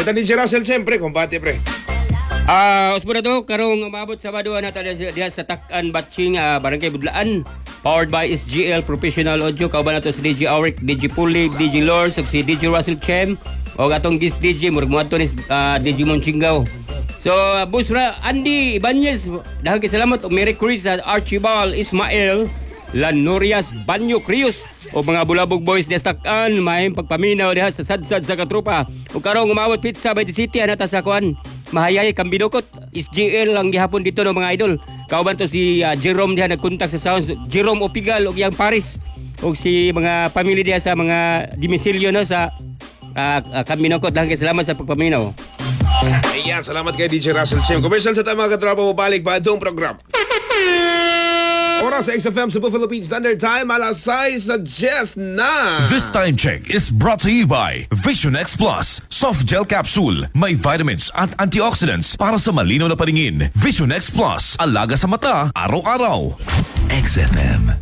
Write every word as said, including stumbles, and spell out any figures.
Ito ni Russell, siyempre, kumpate, pre. Ah, uh, to karong umabot sa Sabado na tayo diha sa Takan Batching, uh, Barangay Budlaan. Powered by S G L Professional Audio. Kauban nato si D J Auric, D J Puli, D J Lors, ug si D J Russell Chem. O atong gis D J murag mo ni uh, D J Monchingao. So, uh, Busra Andy Ibanez, dahil kay salamat og Merry Christmas Archibald Ismael Lanorias Banyo Crios o mga Bulabog Boys des Takan, may pagpaminaw diha sa sadsad sa katropa. O karong umawat pizza by the city anata sa kuan. Mahayay Kambinokot, S G L ang gihapon dito ng mga idol. Kauban to si uh, Jerome diha nagkontak sa Sounds, Jerome Opigal og yang Paris. Og si mga pamilya diha sa mga dimisilyo no sa uh, uh, Kambinokot. Dahil kay salamat sa pagpaminaw. Ayan, salamat kay D J Russell Chem. Commercial sa tama katropa mo balik pa itong program. Oras sa X F M Cebu Philippine Standard Time, alas sais sa Jess na. This time check is brought to you by Vision X Plus Soft Gel Capsule. May vitamins at antioxidants para sa malinaw na paningin. Vision X Plus, alaga sa mata, araw-araw. X F M.